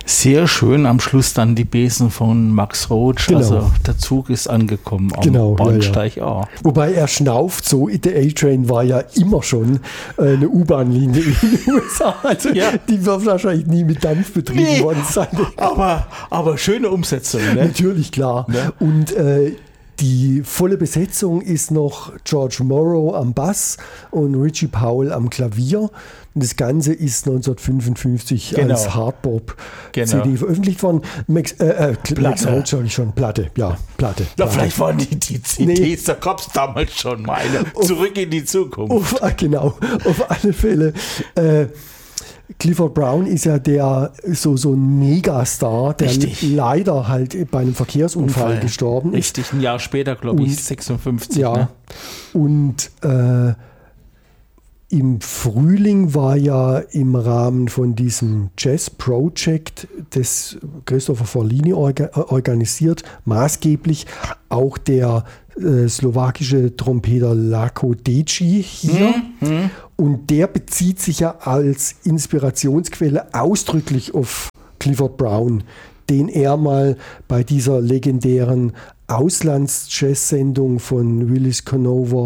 Sehr schön am Schluss dann die Besen von Max Roach. Genau. Also der Zug ist angekommen am Genau, Bahnsteig ja. A. Wobei er schnauft so, der A-Train war ja immer schon eine U-Bahn-Linie in den USA. Also die wird wahrscheinlich nie mit Dampf betrieben worden sein. Aber schöne Umsetzung. Ne? Natürlich, klar. Ne? Und die volle Besetzung ist noch George Morrow am Bass und Richie Powell am Klavier. Und das Ganze ist 1955 als Hardbop-CD veröffentlicht worden. Max Roach, sage ich schon, Platte. Ja, Platte. Ja, vielleicht waren die CDs, da gab es damals schon mal eine. Zurück in die Zukunft. Genau, auf alle Fälle. Clifford Brown ist ja so ein Megastar, der leider halt bei einem Verkehrsunfall gestorben ist. Richtig, ein Jahr später, glaube ich, 56. Ja, ne? Und im Frühling war ja im Rahmen von diesem Jazz Project, das Christopher Forlini organisiert, maßgeblich auch der slowakische Trompeter Lako Deci hier. Und der bezieht sich ja als Inspirationsquelle ausdrücklich auf Clifford Brown, den er mal bei dieser legendären Auslands-Jazz-Sendung von Willis Conover,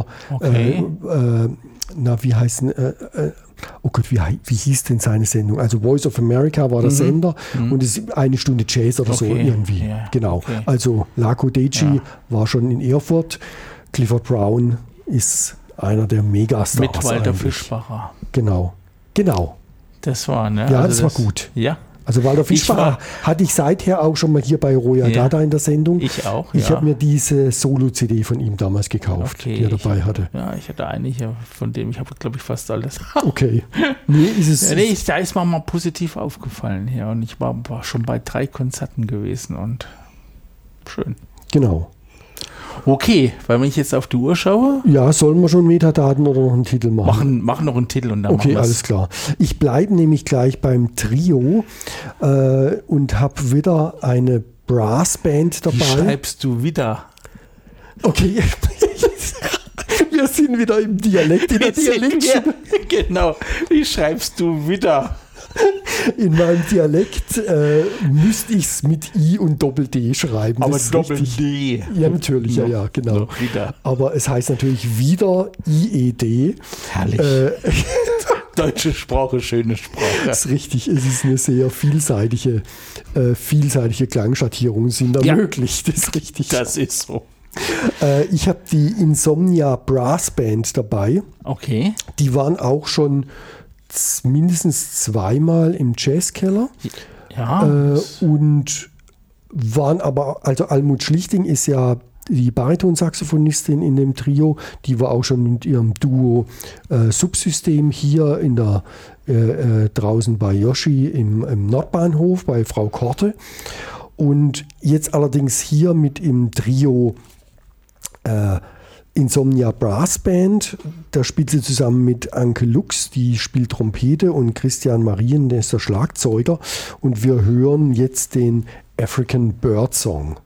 wie hieß denn seine Sendung? Also Voice of America war der Sender und es ist 1 Stunde Jazz oder so irgendwie. Yeah. Genau. Okay. Also Lako Deci war schon in Erfurt. Clifford Brown ist einer der Megastars. Mit Walter Fischbacher. Genau. Das war, ne? Ja, also das war gut. Ja. Also Walter Fischbacher hatte ich seither auch schon mal hier bei Royal Dada in der Sendung. Ich auch, Ich habe mir diese Solo-CD von ihm damals gekauft, die er dabei hatte. Ja, ich hatte einige von dem. Ich habe, glaube ich, fast alles. Okay. Nee, da ist mir mal positiv aufgefallen. Ja, und ich war schon bei 3 Konzerten gewesen und schön. Genau. Okay, weil wenn ich jetzt auf die Uhr schaue. Ja, sollen wir schon Metadaten oder noch einen Titel machen? Machen noch einen Titel und dann okay, alles klar. Ich bleibe nämlich gleich beim Trio und habe wieder eine Brassband dabei. Wie schreibst du wieder? Okay, wir sind wieder im Dialekt, in der Dialektschule. Genau, wie schreibst du wieder? In meinem Dialekt müsste ich es mit I und Doppel-D schreiben. Aber Doppel-D. Ja, natürlich, ja, genau. Aber es heißt natürlich wieder IED. Herrlich. Deutsche Sprache, schöne Sprache. Das ist richtig, es ist eine sehr vielseitige Klangschattierungen sind da möglich. Das ist richtig. Das ist so. Ich habe die Insomnia Brass Band dabei. Okay. Die waren auch schon mindestens 2-mal im Jazzkeller. Ja. Und waren aber, also Almut Schlichting ist ja die Baritonsaxophonistin in dem Trio, die war auch schon mit ihrem Duo Subsystem hier in der draußen bei Yoshi im Nordbahnhof bei Frau Korte. Und jetzt allerdings hier mit im Trio Insomnia Brass Band, da spielt sie zusammen mit Anke Lux, die spielt Trompete, und Christian Marien, der ist der Schlagzeuger. Und wir hören jetzt den African Bird Song.